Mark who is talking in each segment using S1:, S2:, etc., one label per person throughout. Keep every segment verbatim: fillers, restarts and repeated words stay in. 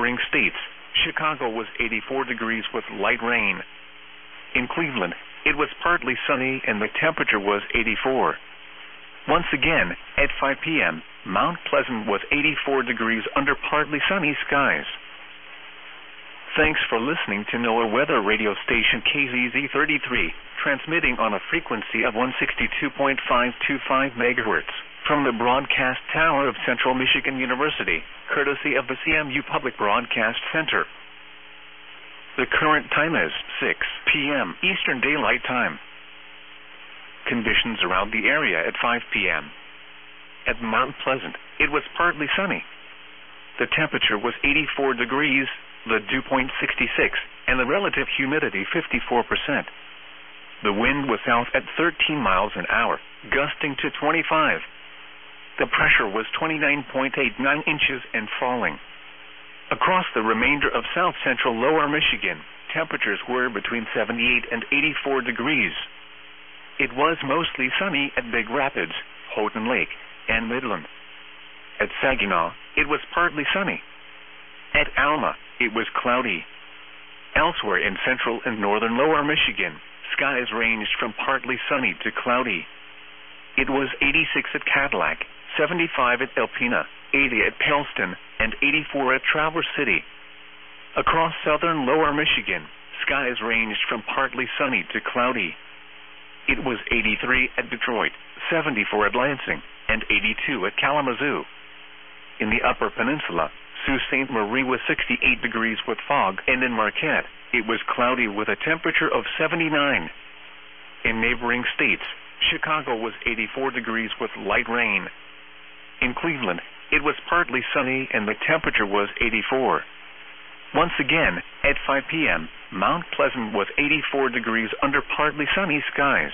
S1: neighboring states, Chicago was eighty-four degrees with light rain. In Cleveland, it was partly sunny and the temperature was eighty-four. Once again, at five p m, Mount Pleasant was eighty-four degrees under partly sunny skies. Thanks for listening to NOAA weather radio station K Z Z thirty-three, transmitting on a frequency of one sixty-two point five two five megahertz from the broadcast tower of Central Michigan University, courtesy of the C M U Public Broadcast Center. The current time is six p m Eastern Daylight Time. Conditions around the area at five p m At Mount Pleasant, it was partly sunny. The temperature was eighty-four degrees, the dew point sixty-six, and the relative humidity fifty-four percent. The wind was south at thirteen miles an hour, gusting to twenty-five. The pressure was twenty-nine point eight nine inches and falling. Across the remainder of south-central lower Michigan, temperatures were between seventy-eight and eighty-four degrees. It was mostly sunny at Big Rapids, Houghton Lake, and Midland. At Saginaw, it was partly sunny. At Alma, it was cloudy. Elsewhere in central and northern lower Michigan, skies ranged from partly sunny to cloudy. It was eighty-six at Cadillac, seventy-five at Alpena, eighty at Paleston, and eighty-four at Traverse City. Across southern lower Michigan, skies ranged from partly sunny to cloudy. It was eighty-three at Detroit, seventy-four at Lansing, and eighty-two at Kalamazoo. In the Upper Peninsula, Sault Ste. Marie was sixty-eight degrees with fog, and in Marquette, it was cloudy with a temperature of seventy-nine. In neighboring states, Chicago was eighty-four degrees with light rain. In Cleveland, it was partly sunny and the temperature was eighty-four. Once again, at five p m, Mount Pleasant was eighty-four degrees under partly sunny skies.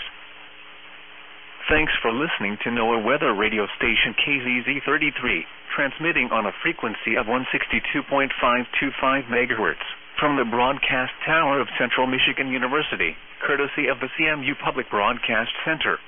S1: Thanks for listening to NOAA weather radio station K Z Z thirty-three, transmitting on a frequency of one sixty-two point five two five megahertz from the broadcast tower of Central Michigan University, courtesy of the C M U Public Broadcast Center.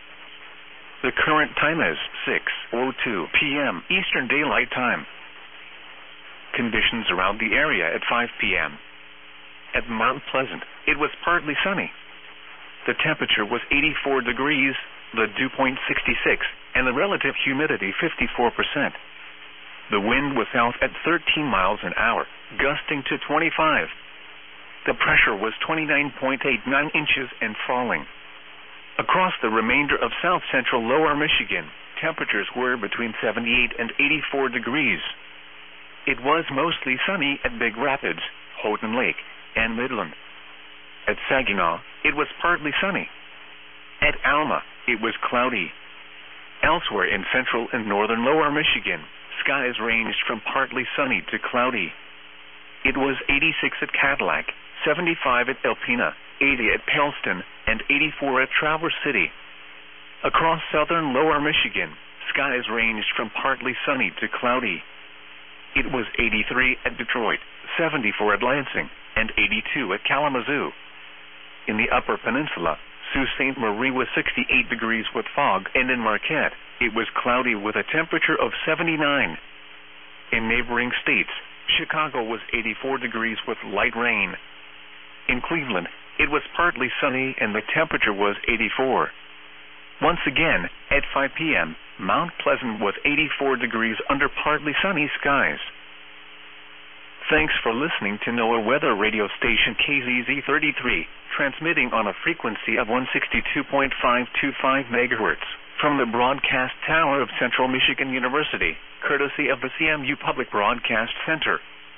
S1: The current time is six oh two p m Eastern Daylight Time. Conditions around the area at five p m At Mount Pleasant, it was partly sunny. The temperature was eighty-four degrees, the dew point sixty-six, and the relative humidity fifty-four percent. The wind was south at thirteen miles an hour, gusting to twenty-five. The pressure was twenty-nine point eight nine inches and falling. Across the remainder of south-central lower Michigan, temperatures were between seventy-eight and eighty-four degrees. It was mostly sunny at Big Rapids, Houghton Lake, and Midland. At Saginaw, it was partly sunny. At Alma, it was cloudy. Elsewhere in central and northern lower Michigan, skies ranged from partly sunny to cloudy. It was eighty-six at Cadillac, seventy-five at Alpena, eighty at Paleston, and eighty-four at Traverse City. Across southern lower Michigan, skies ranged from partly sunny to cloudy. It was eighty-three at Detroit, seventy-four at Lansing, and eighty-two at Kalamazoo. In the Upper Peninsula, Sault Ste. Marie was sixty-eight degrees with fog, and in Marquette, it was cloudy with a temperature of seventy-nine. In neighboring states, Chicago was eighty-four degrees with light rain. In Cleveland, it was partly sunny and the temperature was eighty-four. Once again, at five p m, Mount Pleasant was eighty-four degrees under partly sunny skies. Thanks for listening to NOAA weather radio station K Z Z thirty-three, transmitting on a frequency of one sixty-two point five two five megahertz from the broadcast tower of Central Michigan University, courtesy of the C M U Public Broadcast Center.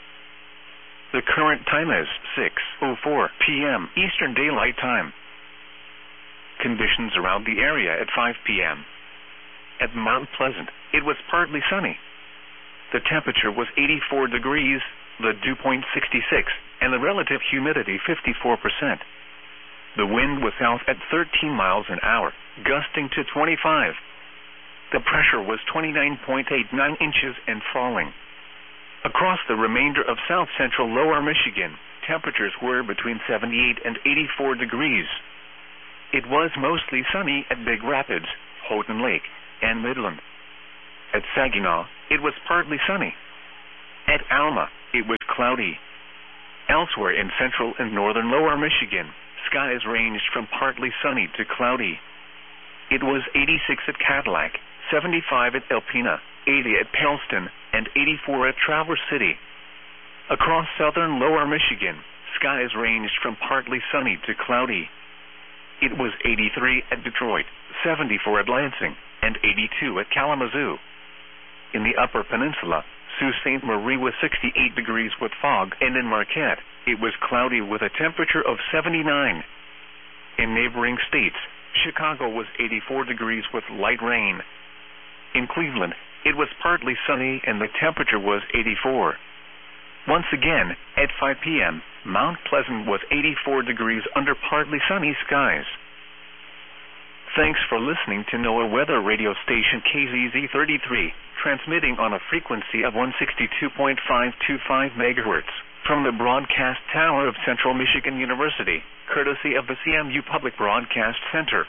S1: The current time is six oh four p m Eastern Daylight Time. Conditions around the area at five p m At Mount Pleasant, it was partly sunny. The temperature was eighty-four degrees, the dew point sixty-six, and the relative humidity fifty-four percent. The wind was south at thirteen miles an hour, gusting to twenty-five. The pressure was twenty-nine point eight nine inches and falling. Across the remainder of south-central lower Michigan, temperatures were between seventy-eight and eighty-four degrees. It was mostly sunny at Big Rapids, Houghton Lake, and Midland. At Saginaw, it was partly sunny. At Alma, it was cloudy. Elsewhere in central and northern lower Michigan, skies ranged from partly sunny to cloudy. It was eighty-six at Cadillac, seventy-five at Alpena, eighty at Palestine, and eighty-four at Traverse City. Across southern lower Michigan, skies ranged from partly sunny to cloudy. It was eighty-three at Detroit, seventy-four at Lansing, and eighty-two at Kalamazoo. In the upper peninsula, Sault Ste. Marie was sixty-eight degrees with fog, and in Marquette, it was cloudy with a temperature of seventy-nine. In neighboring states, Chicago was eighty-four degrees with light rain. In Cleveland, it was partly sunny and the temperature was eighty-four. Once again, at five p.m., Mount Pleasant was eighty-four degrees under partly sunny skies. Thanks for listening to NOAA weather radio station K Z Z thirty-three, transmitting on a frequency of one sixty-two point five two five megahertz from the broadcast tower of Central Michigan University, courtesy of the C M U Public Broadcast Center.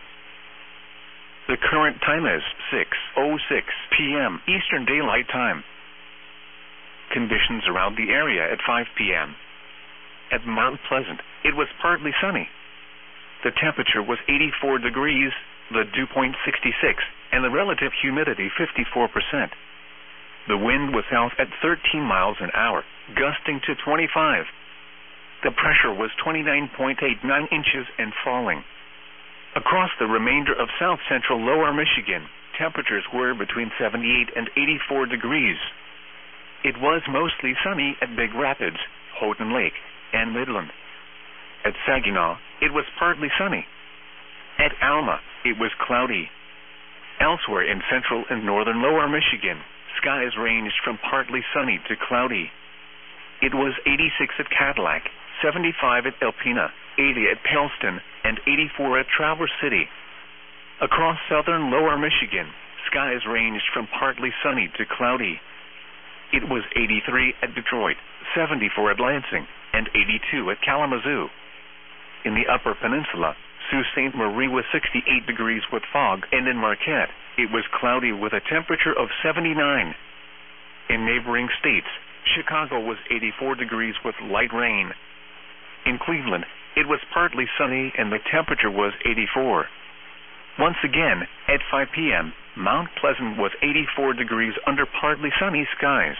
S1: The current time is six oh six p.m. Eastern Daylight Time. Conditions around the area at five p.m. At Mount Pleasant, it was partly sunny. The temperature was eighty-four degrees, the dew point sixty-six, and the relative humidity fifty-four percent. The wind was south at thirteen miles an hour, gusting to twenty-five. The pressure was twenty-nine point eight nine inches and falling. Across the remainder of south-central lower Michigan, temperatures were between seventy-eight and eighty-four degrees. It was mostly sunny at Big Rapids, Houghton Lake, and Midland. At Saginaw, it was partly sunny. At Alma, it was cloudy. Elsewhere in central and northern lower Michigan, skies ranged from partly sunny to cloudy. It was eighty-six at Cadillac, seventy-five at Alpena, eighty at Palestine, and eighty-four at Traverse City. Across southern lower Michigan, skies ranged from partly sunny to cloudy. It was eighty-three at Detroit, seventy-four at Lansing, and eighty-two at Kalamazoo. In the upper peninsula, Sault Ste. Marie was sixty-eight degrees with fog, and in Marquette, it was cloudy with a temperature of seventy-nine. In neighboring states, Chicago was eighty-four degrees with light rain. In Cleveland, it was partly sunny and the temperature was eighty-four. Once again, at five p.m., Mount Pleasant was eighty-four degrees under partly sunny skies.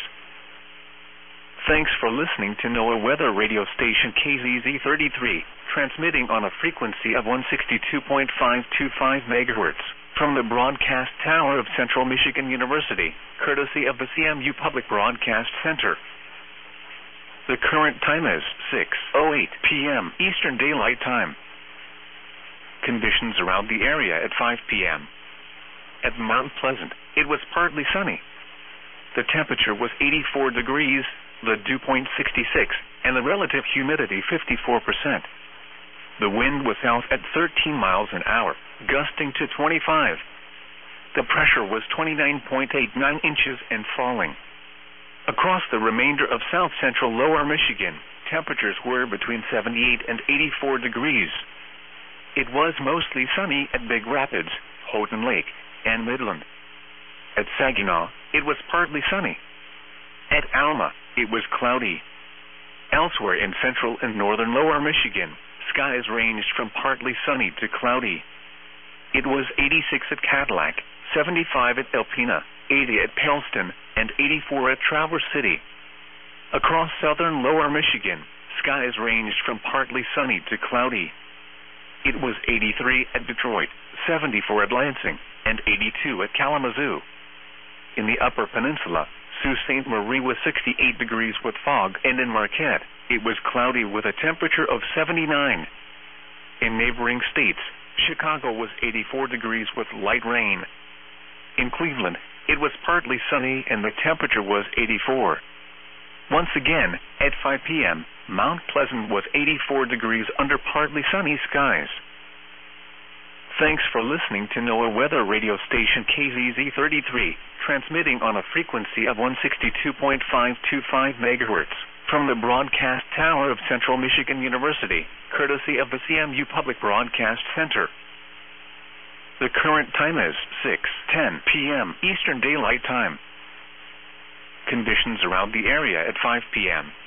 S1: Thanks for listening to NOAA weather radio station K Z Z thirty-three, transmitting on a frequency of one sixty-two point five two five megahertz from the broadcast tower of Central Michigan University, courtesy of the C M U Public Broadcast Center. The current time is six oh eight p.m. Eastern Daylight Time. Conditions around the area at five p.m. At Mount Pleasant, it was partly sunny. The temperature was eighty-four degrees, the dew point sixty-six, and the relative humidity fifty-four percent. The wind was south at thirteen miles an hour, gusting to twenty-five. The pressure was twenty-nine point eight nine inches and falling. Across the remainder of south-central lower Michigan, temperatures were between seventy-eight and eighty-four degrees. It was mostly sunny at Big Rapids, Houghton Lake, and Midland. At Saginaw, it was partly sunny. At Alma, it was cloudy. Elsewhere in central and northern lower Michigan, skies ranged from partly sunny to cloudy. It was eighty-six at Cadillac, seventy-five at Alpena, eighty at Palestine, and eighty-four at Traverse City. Across southern lower Michigan, skies ranged from partly sunny to cloudy. It was eighty-three at Detroit, seventy-four at Lansing, and eighty-two at Kalamazoo. In the upper peninsula, Sault Ste. Marie was sixty-eight degrees with fog, and in Marquette, it was cloudy with a temperature of seventy-nine. In neighboring states, Chicago was eighty-four degrees with light rain. In Cleveland, it was partly sunny and the temperature was eighty-four. Once again, at five p.m., Mount Pleasant was eighty-four degrees under partly sunny skies. Thanks for listening to NOAA weather radio station K Z Z thirty-three, transmitting on a frequency of one sixty-two point five two five megahertz from the broadcast tower of Central Michigan University, courtesy of the C M U Public Broadcast Center. The current time is six ten p.m. Eastern Daylight Time. conditions around the area at five p m